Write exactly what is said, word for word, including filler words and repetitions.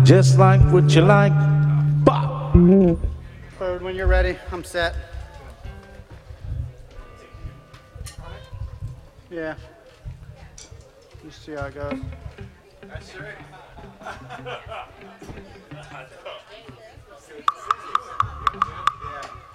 just like what you like. Bop. Third, when you're ready, I'm set. Yeah. You see how it goes. That's right. Yeah.